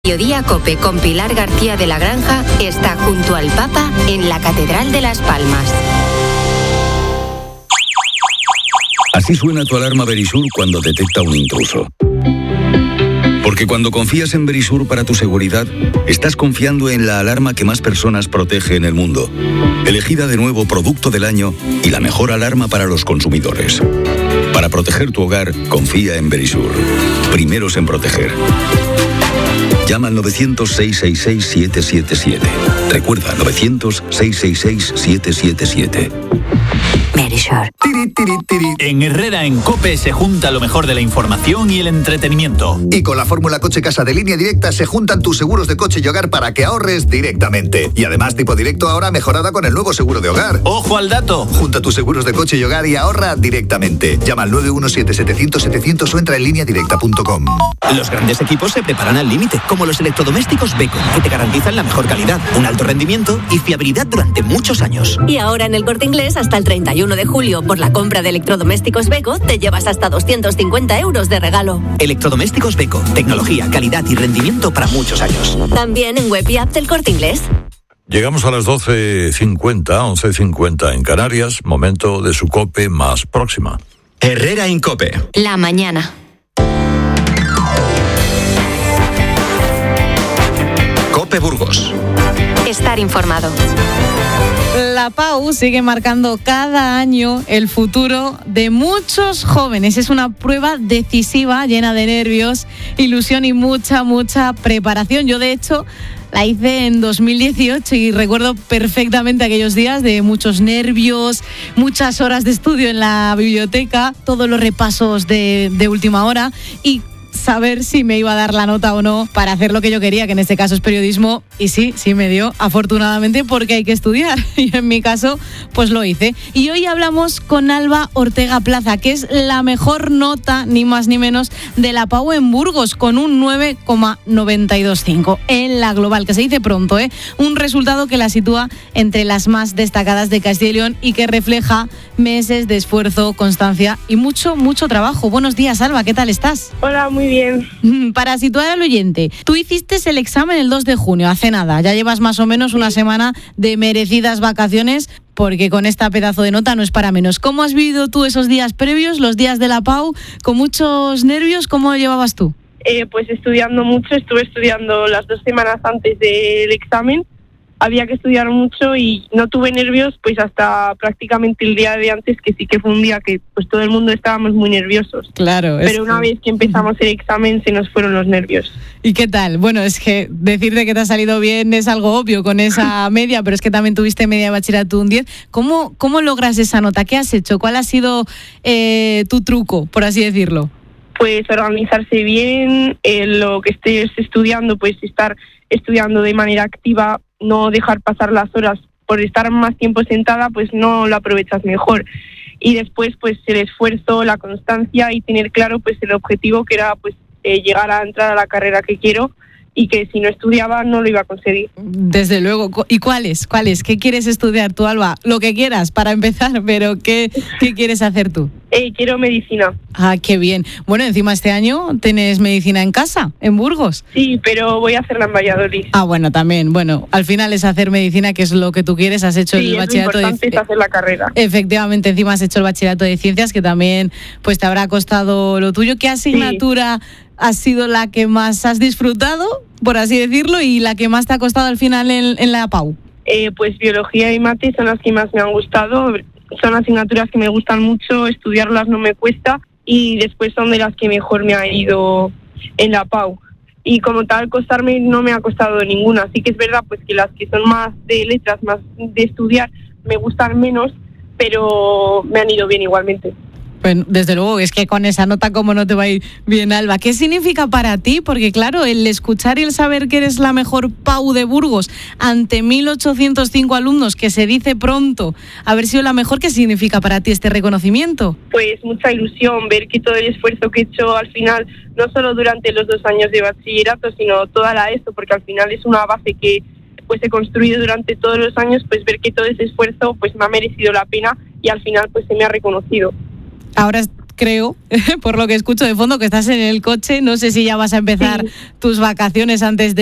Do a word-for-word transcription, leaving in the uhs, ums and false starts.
Mediodía Cope con Pilar García de la Granja está junto al Papa en la Catedral de Las Palmas. Así suena tu alarma Verisur cuando detecta un intruso. Porque cuando confías en Verisur para tu seguridad, estás confiando en la alarma que más personas protege en el mundo. Elegida de nuevo Producto del Año y la mejor alarma para los consumidores. Para proteger tu hogar, confía en Verisur. Primeros en proteger. Llama al novecientos, seiscientos sesenta y seis, siete siete siete. Recuerda, novecientos, seiscientos sesenta y seis, siete siete siete. Verisur. Tiri, tiri, tiri. En Herrera en COPE se junta lo mejor de la información y el entretenimiento. Y con la fórmula Coche Casa de Línea Directa se juntan tus seguros de coche y hogar para que ahorres directamente. Y además tipo directo ahora mejorada con el nuevo seguro de hogar. ¡Ojo al dato! Junta tus seguros de coche y hogar y ahorra directamente. Llama al nueve uno siete, setecientos, setecientos o entra en línea directa punto com. Los grandes equipos se preparan al límite, como los electrodomésticos Beko, que te garantizan la mejor calidad, un alto rendimiento y fiabilidad durante muchos años. Y ahora en el Corte Inglés, hasta el treinta y uno de julio, por la compra de electrodomésticos Beko, te llevas hasta doscientos cincuenta euros de regalo. Electrodomésticos Beko, tecnología, calidad y rendimiento para muchos años. También en web y app del Corte Inglés. Llegamos a las doce cincuenta, once cincuenta en Canarias, momento de su COPE más próxima. Herrera en COPE. La mañana. COPE Burgos. Estar informado. La PAU sigue marcando cada año el futuro de muchos jóvenes. Es una prueba decisiva, llena de nervios, ilusión y mucha, mucha preparación. Yo, de hecho, la hice en dos mil dieciocho y recuerdo perfectamente aquellos días de muchos nervios, muchas horas de estudio en la biblioteca, todos los repasos de, de última hora y saber si me iba a dar la nota o no para hacer lo que yo quería, que en este caso es periodismo, y sí, sí me dio, afortunadamente, porque hay que estudiar, y en mi caso, pues lo hice. Y hoy hablamos con Alba Ortega Plaza, que es la mejor nota, ni más ni menos, de la PAU en Burgos, con un nueve coma noventa y dos cinco en la global, que se dice pronto, ¿eh? Un resultado que la sitúa entre las más destacadas de Castilla y León y que refleja meses de esfuerzo, constancia y mucho, mucho trabajo. Buenos días, Alba, ¿qué tal estás? Hola, muy bien. Para situar al oyente, tú hiciste el examen el dos de junio, hace nada, ya llevas más o menos una semana de merecidas vacaciones, porque con esta pedazo de nota no es para menos. ¿Cómo has vivido tú esos días previos, los días de la PAU, con muchos nervios? ¿Cómo lo llevabas tú? Eh, pues estudiando mucho, estuve estudiando las dos semanas antes del examen, había que estudiar mucho y no tuve nervios pues hasta prácticamente el día de antes, que sí que fue un día que pues todo el mundo estábamos muy nerviosos. Claro. Pero una que... vez que empezamos el examen se nos fueron los nervios. ¿Y qué tal? Bueno, es que decirte que te ha salido bien es algo obvio con esa media, pero es que también tuviste media de bachillerato un diez. ¿Cómo, cómo logras esa nota? ¿Qué has hecho? ¿Cuál ha sido eh, tu truco, por así decirlo? Pues organizarse bien, eh, lo que estés estudiando, pues estar estudiando de manera activa, no dejar pasar las horas. Por estar más tiempo sentada, pues no lo aprovechas mejor. Y después, pues el esfuerzo, la constancia y tener claro pues el objetivo, que era pues eh, llegar a entrar a la carrera que quiero, y que si no estudiaba no lo iba a conseguir. Desde luego. ¿Y cuáles? ¿Cuáles? ¿Qué quieres estudiar tú, Alba? Lo que quieras, para empezar, pero ¿qué, qué quieres hacer tú? Eh, quiero medicina. Ah, qué bien. Bueno, encima este año tienes medicina en casa, en Burgos. Sí, pero voy a hacerla en Valladolid. Ah, bueno, también. Bueno, al final es hacer medicina, que es lo que tú quieres. Has hecho sí, el bachillerato de... Sí, es hacer la carrera. Efectivamente, encima has hecho el bachillerato de ciencias, que también pues te habrá costado lo tuyo. ¿Qué asignatura sí. ha sido la que más has disfrutado, por así decirlo, y la que más te ha costado al final en, en la PAU? Eh, pues biología y mate son las que más me han gustado. Son asignaturas que me gustan mucho, estudiarlas no me cuesta, y después son de las que mejor me ha ido en la PAU. Y como tal, costarme no me ha costado ninguna. Así que es verdad pues que las que son más de letras, más de estudiar, me gustan menos, pero me han ido bien igualmente. Bueno, desde luego, es que con esa nota cómo no te va a ir bien, Alba. ¿Qué significa para ti? Porque claro, el escuchar y el saber que eres la mejor PAU de Burgos ante mil ochocientos cinco alumnos, que se dice pronto haber sido la mejor, ¿qué significa para ti este reconocimiento? Pues mucha ilusión, ver que todo el esfuerzo que he hecho al final, no solo durante los dos años de bachillerato, sino toda la ESO, porque al final es una base que pues he construido durante todos los años, pues ver que todo ese esfuerzo pues me ha merecido la pena y al final pues se me ha reconocido. Ahora creo, por lo que escucho de fondo, que estás en el coche. No sé si ya vas a empezar sí. tus vacaciones antes de